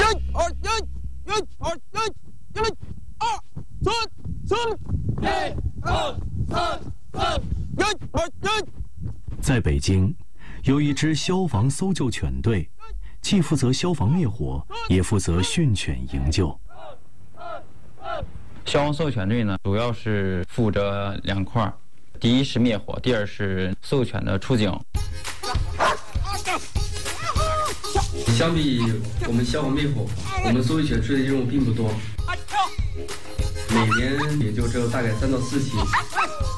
在北京，有一支消防搜救犬队，既负责消防灭火，也负责训犬营救。 消防搜救犬队呢，主要是负责2块，第一是灭火，第二是搜救犬的出警。 相比我们消防灭火，我们搜救犬追的任务并不多，每年也就只有大概3到4起。